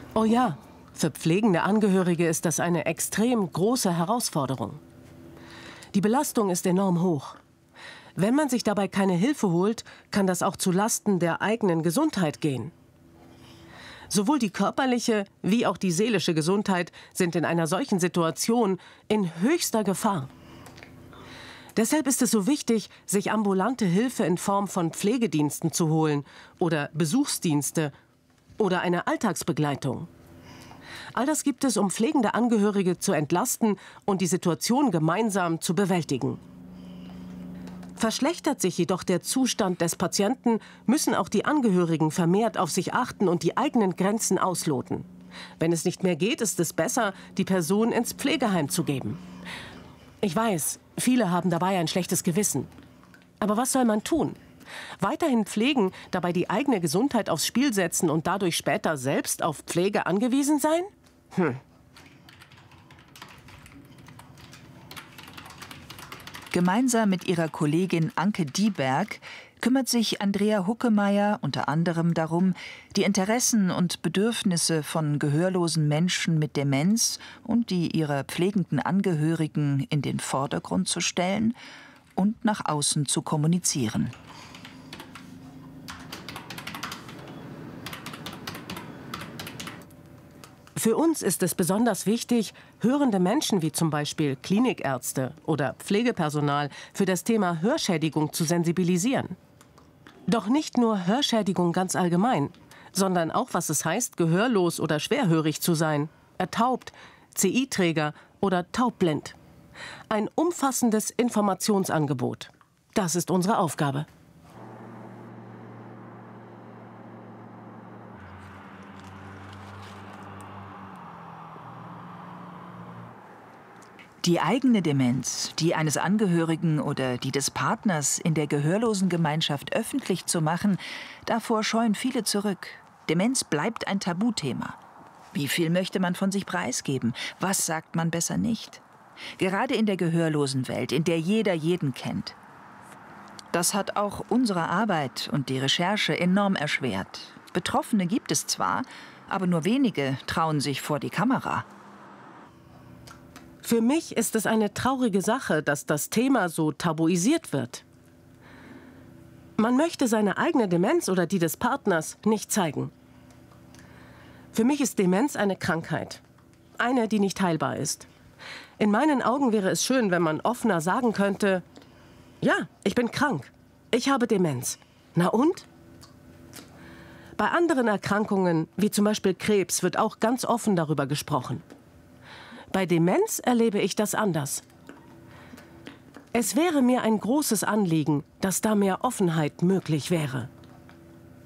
Oh ja, für pflegende Angehörige ist das eine extrem große Herausforderung. Die Belastung ist enorm hoch. Wenn man sich dabei keine Hilfe holt, kann das auch zu Lasten der eigenen Gesundheit gehen. Sowohl die körperliche wie auch die seelische Gesundheit sind in einer solchen Situation in höchster Gefahr. Deshalb ist es so wichtig, sich ambulante Hilfe in Form von Pflegediensten zu holen oder Besuchsdienste oder eine Alltagsbegleitung. All das gibt es, um pflegende Angehörige zu entlasten und die Situation gemeinsam zu bewältigen. Verschlechtert sich jedoch der Zustand des Patienten, müssen auch die Angehörigen vermehrt auf sich achten und die eigenen Grenzen ausloten. Wenn es nicht mehr geht, ist es besser, die Person ins Pflegeheim zu geben. Ich weiß, viele haben dabei ein schlechtes Gewissen. Aber was soll man tun? Weiterhin pflegen, dabei die eigene Gesundheit aufs Spiel setzen und dadurch später selbst auf Pflege angewiesen sein? Gemeinsam mit ihrer Kollegin Anke Dieberg kümmert sich Andrea Huckemeyer unter anderem darum, die Interessen und Bedürfnisse von gehörlosen Menschen mit Demenz und die ihrer pflegenden Angehörigen in den Vordergrund zu stellen und nach außen zu kommunizieren. Für uns ist es besonders wichtig, hörende Menschen wie zum Beispiel Klinikärzte oder Pflegepersonal für das Thema Hörschädigung zu sensibilisieren. Doch nicht nur Hörschädigung ganz allgemein, sondern auch, was es heißt, gehörlos oder schwerhörig zu sein, ertaubt, CI-Träger oder taubblind. Ein umfassendes Informationsangebot. Das ist unsere Aufgabe. Die eigene Demenz, die eines Angehörigen oder die des Partners in der Gehörlosengemeinschaft öffentlich zu machen, davor scheuen viele zurück. Demenz bleibt ein Tabuthema. Wie viel möchte man von sich preisgeben? Was sagt man besser nicht? Gerade in der Gehörlosenwelt, in der jeder jeden kennt. Das hat auch unsere Arbeit und die Recherche enorm erschwert. Betroffene gibt es zwar, aber nur wenige trauen sich vor die Kamera. Für mich ist es eine traurige Sache, dass das Thema so tabuisiert wird. Man möchte seine eigene Demenz oder die des Partners nicht zeigen. Für mich ist Demenz eine Krankheit. Eine, die nicht heilbar ist. In meinen Augen wäre es schön, wenn man offener sagen könnte, ja, ich bin krank, ich habe Demenz. Na und? Bei anderen Erkrankungen, wie zum Beispiel Krebs, wird auch ganz offen darüber gesprochen. Bei Demenz erlebe ich das anders. Es wäre mir ein großes Anliegen, dass da mehr Offenheit möglich wäre.